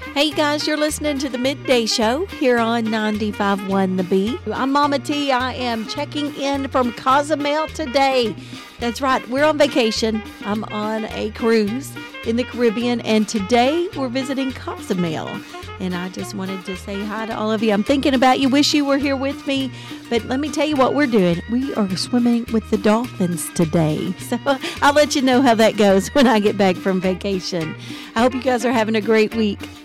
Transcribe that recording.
Hey guys, you're listening to the Midday Show here on 95.1 The Bee. I'm Mama T. I am checking in from Cozumel today. That's right, we're on vacation. I'm on a cruise in the Caribbean, and today we're visiting Cozumel. And I just wanted to say hi to all of you. I'm thinking about you. Wish you were here with me. But let me tell you what we're doing. We are swimming with the dolphins today. So I'll let you know how that goes when I get back from vacation. I hope you guys are having a great week.